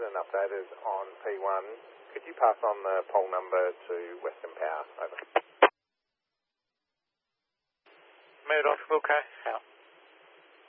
and updaters on P1. Could you pass on the poll number to Western Power? Over. Murdoch, Wilco, out.